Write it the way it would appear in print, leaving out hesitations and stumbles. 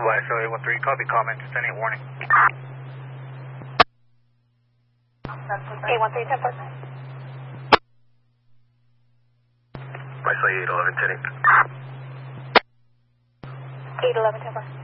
YSO 813, copy comment, sending a warning. 813, 10-4. YSO 811, 10. 811, 10-4.